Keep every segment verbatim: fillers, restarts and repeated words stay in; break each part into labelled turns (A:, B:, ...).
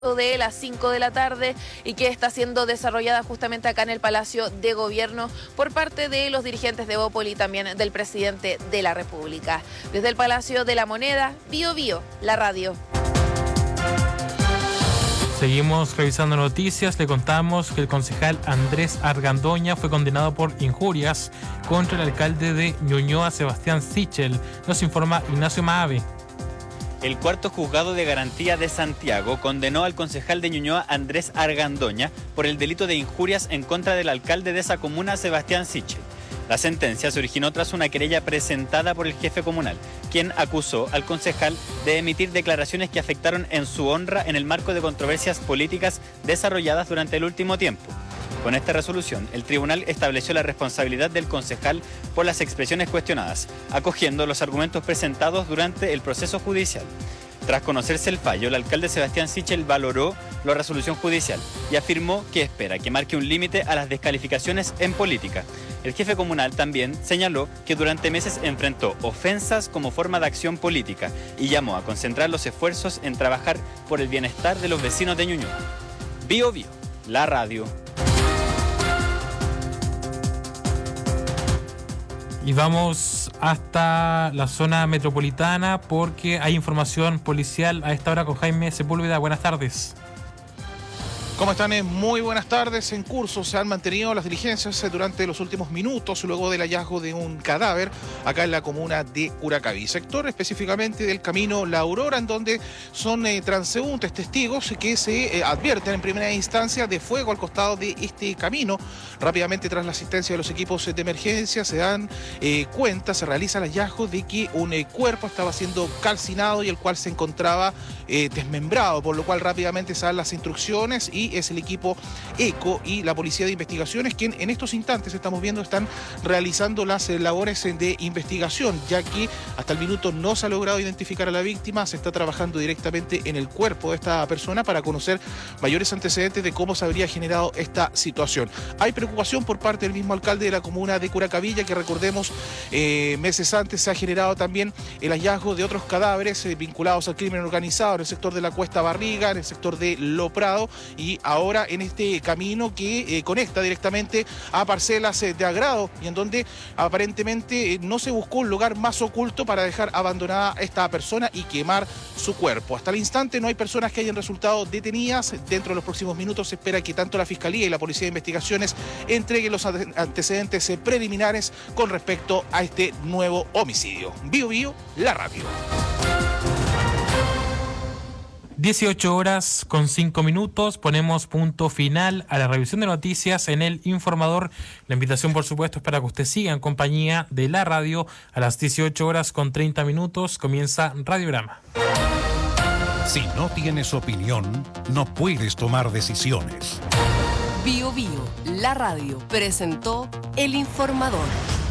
A: de las cinco de la tarde y que está siendo desarrollada justamente acá en el Palacio de Gobierno por parte de los dirigentes de Bópoli y también del presidente de la República. Desde el Palacio de la Moneda, Bío Bío, la radio.
B: Seguimos revisando noticias. Le contamos que el concejal Andrés Argandoña fue condenado por injurias contra el alcalde de Ñuñoa, Sebastián Sichel. Nos informa Ignacio Maave.
C: El cuarto juzgado de garantía de Santiago condenó al concejal de Ñuñoa, Andrés Argandoña, por el delito de injurias en contra del alcalde de esa comuna, Sebastián Sichel. La sentencia se originó tras una querella presentada por el jefe comunal, quien acusó al concejal de emitir declaraciones que afectaron en su honra en el marco de controversias políticas desarrolladas durante el último tiempo. Con esta resolución, el tribunal estableció la responsabilidad del concejal por las expresiones cuestionadas, acogiendo los argumentos presentados durante el proceso judicial. Tras conocerse el fallo, el alcalde Sebastián Sichel valoró la resolución judicial y afirmó que espera que marque un límite a las descalificaciones en política. El jefe comunal también señaló que durante meses enfrentó ofensas como forma de acción política y llamó a concentrar los esfuerzos en trabajar por el bienestar de los vecinos de Ñuñoa. Bío Bío, la radio.
B: Y vamos hasta la zona metropolitana porque hay información policial a esta hora con Jaime Sepúlveda. Buenas tardes.
D: ¿Cómo están? Muy buenas tardes. En curso se han mantenido las diligencias durante los últimos minutos luego del hallazgo de un cadáver acá en la comuna de Curacaví, sector específicamente del camino La Aurora, en donde son eh, transeúntes testigos que se eh, advierten en primera instancia de fuego al costado de este camino. Rápidamente, tras la asistencia de los equipos de emergencia, se dan eh, cuenta, se realiza el hallazgo de que un eh, cuerpo estaba siendo calcinado y el cual se encontraba eh, desmembrado, por lo cual rápidamente se dan las instrucciones y es el equipo ECO y la Policía de Investigaciones quien en estos instantes estamos viendo están realizando las labores de investigación, ya que hasta el minuto no se ha logrado identificar a la víctima. Se está trabajando directamente en el cuerpo de esta persona para conocer mayores antecedentes de cómo se habría generado esta situación. Hay preocupación por parte del mismo alcalde de la comuna de Curacaví, que recordemos eh, meses antes se ha generado también el hallazgo de otros cadáveres eh, vinculados al crimen organizado en el sector de la Cuesta Barriga, en el sector de Lo Prado y ahora en este camino que eh, conecta directamente a parcelas eh, de agrado y en donde aparentemente eh, no se buscó un lugar más oculto para dejar abandonada a esta persona y quemar su cuerpo. Hasta el instante no hay personas que hayan resultado detenidas. Dentro de los próximos minutos se espera que tanto la Fiscalía y la Policía de Investigaciones entreguen los antecedentes eh, preliminares con respecto a este nuevo homicidio. Bío Bío, la radio.
B: dieciocho horas con cinco minutos, ponemos punto final a la revisión de noticias en El Informador. La invitación, por supuesto, es para que usted siga en compañía de la radio. A las dieciocho horas con treinta minutos comienza Radiograma.
E: Si no tienes opinión, no puedes tomar decisiones.
F: Bío Bío, la radio, presentó El Informador.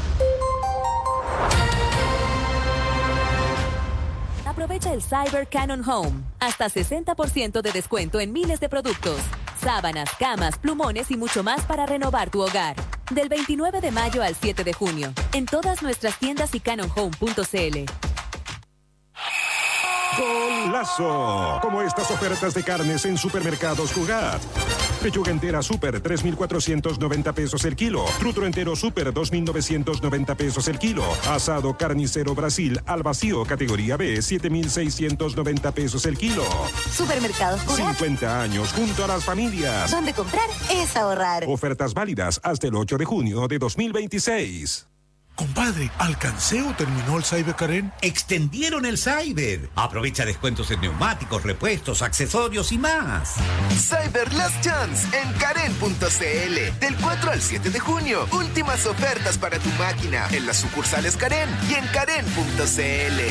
G: Aprovecha el Cyber Canon Home. Hasta sesenta por ciento de descuento en miles de productos. Sábanas, camas, plumones y mucho más para renovar tu hogar. Del veintinueve de mayo al siete de junio. En todas nuestras tiendas y canon home punto c l.
E: ¡Golazo! Como estas ofertas de carnes en Supermercados Cugat. Pechuga entera Super, tres mil cuatrocientos noventa pesos el kilo. Trutro entero Super, dos mil novecientos noventa pesos el kilo. Asado carnicero Brasil al vacío categoría B, siete mil seiscientos noventa pesos el kilo.
H: Supermercados Cugat.
E: cincuenta años junto a las familias.
H: Donde comprar es ahorrar.
E: Ofertas válidas hasta el ocho de junio de dos mil veintiséis.
I: Compadre, ¿alcancé o terminó el Cyber Karen?
J: Extendieron el Cyber. Aprovecha descuentos en neumáticos, repuestos, accesorios y más.
K: Cyber Last Chance en Karen punto c l. Del cuatro al siete de junio. Últimas ofertas para tu máquina en las sucursales Karen y en Karen punto c l.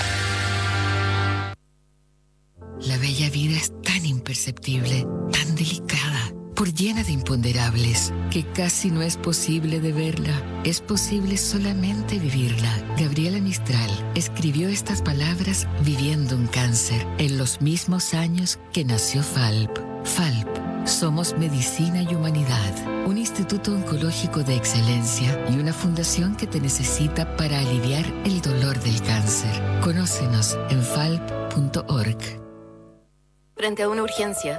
L: La bella vida es tan imperceptible, tan delicada, por llena de imponderables, que casi no es posible de verla. Es posible solamente vivirla. Gabriela Mistral escribió estas palabras viviendo un cáncer en los mismos años que nació Falp. Falp, somos medicina y humanidad, un instituto oncológico de excelencia y una fundación que te necesita para aliviar el dolor del cáncer. Conócenos en falp punto org.
M: frente a una urgencia.